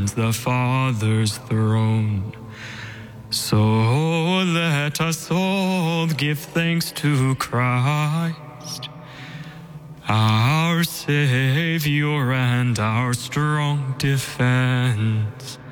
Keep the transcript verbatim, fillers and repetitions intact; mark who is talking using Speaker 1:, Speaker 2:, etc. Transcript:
Speaker 1: and the Father's throne. So let us all give thanks to Christ, our Savior and our strong defense.